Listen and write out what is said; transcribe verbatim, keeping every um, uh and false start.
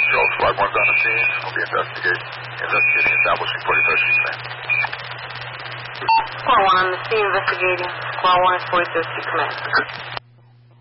Charles, Flag one's on the scene. We'll be investigating, investigating establishing forty-third Street command. Squad one on the scene investigating. Squad one is forty-third Street command.